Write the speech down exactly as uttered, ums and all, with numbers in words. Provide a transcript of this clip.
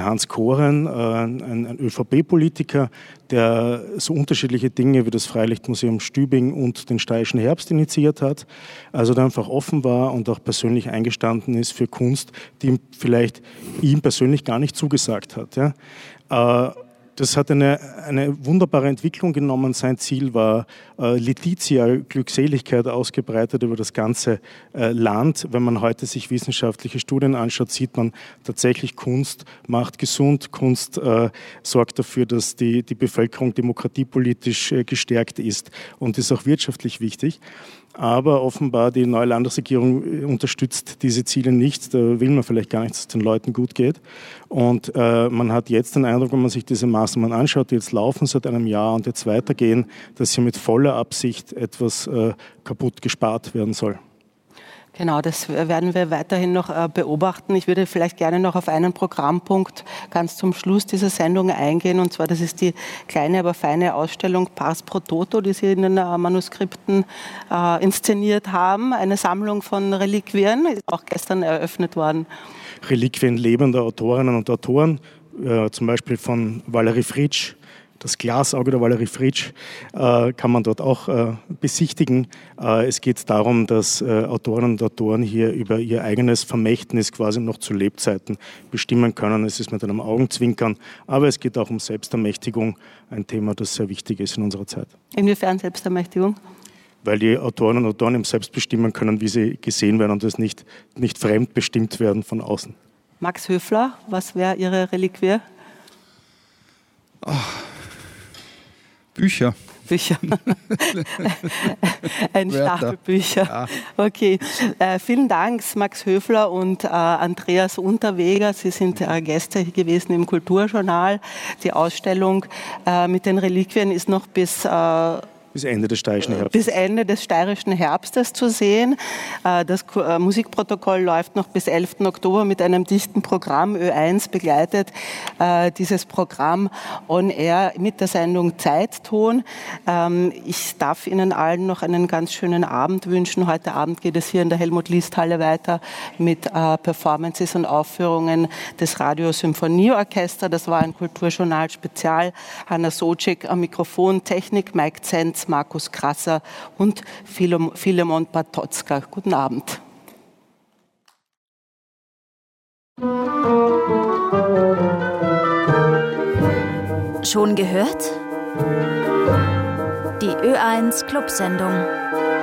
Hans Koren, ein, ein ÖVP-Politiker, der so unterschiedliche Dinge wie das Freilichtmuseum Stübing und den Steirischen Herbst initiiert hat. Also der einfach offen war und auch persönlich eingestanden ist für Kunst, die ihm vielleicht ihm persönlich gar nicht zugesagt hat. Ja. Das hat eine, eine wunderbare Entwicklung genommen. Sein Ziel war äh, Letizia, Glückseligkeit, ausgebreitet über das ganze äh, Land. Wenn man heute sich wissenschaftliche Studien anschaut, sieht man tatsächlich, Kunst macht gesund. Kunst äh, sorgt dafür, dass die, die Bevölkerung demokratiepolitisch äh, gestärkt ist und ist auch wirtschaftlich wichtig. Aber offenbar die neue Landesregierung unterstützt diese Ziele nicht. Da will man vielleicht gar nicht, dass es den Leuten gut geht. Und äh, man hat jetzt den Eindruck, wenn man sich diese Maßnahmen anschaut, die jetzt laufen seit einem Jahr und jetzt weitergehen, dass hier mit voller Absicht etwas äh, kaputt gespart werden soll. Genau, das werden wir weiterhin noch beobachten. Ich würde vielleicht gerne noch auf einen Programmpunkt ganz zum Schluss dieser Sendung eingehen. Und zwar, das ist die kleine, aber feine Ausstellung Pars pro Toto, die Sie in den Manuskripten äh, inszeniert haben. Eine Sammlung von Reliquien, ist auch gestern eröffnet worden. Reliquien lebender Autorinnen und Autoren, äh, zum Beispiel von Valerie Fritsch. Das Glasauge der Valerie Fritsch äh, kann man dort auch äh, besichtigen. Äh, es geht darum, dass äh, Autorinnen und Autoren hier über ihr eigenes Vermächtnis quasi noch zu Lebzeiten bestimmen können. Es ist mit einem Augenzwinkern, aber es geht auch um Selbstermächtigung, ein Thema, das sehr wichtig ist in unserer Zeit. Inwiefern Selbstermächtigung? Weil die Autorinnen und Autoren eben selbst bestimmen können, wie sie gesehen werden und das nicht, nicht fremd bestimmt werden von außen. Max Höfler, was wäre Ihre Reliquie? Oh. Bücher. Bücher. Ein Stapel Bücher. Ja. Okay. Äh, vielen Dank, Max Höfler und äh, Andreas Unterweger. Sie sind äh, Gäste gewesen im Kulturjournal. Die Ausstellung äh, mit den Reliquien ist noch bis äh, Bis Ende des Steirischen Herbstes. Bis Ende des Steirischen Herbstes zu sehen. Das Musikprotokoll läuft noch bis elften Oktober mit einem dichten Programm. Ö eins begleitet dieses Programm on air mit der Sendung Zeitton. Ich darf Ihnen allen noch einen ganz schönen Abend wünschen. Heute Abend geht es hier in der Helmut-Liest-Halle weiter mit Performances und Aufführungen des Radio-Symphonieorchester. Das war ein Kulturjournal-Spezial. Hanna Socek am Mikrofon, Technik, Mike Zenz, Markus Krasser und Philemon Patotzka. Guten Abend. Schon gehört? Die Ö eins Clubsendung.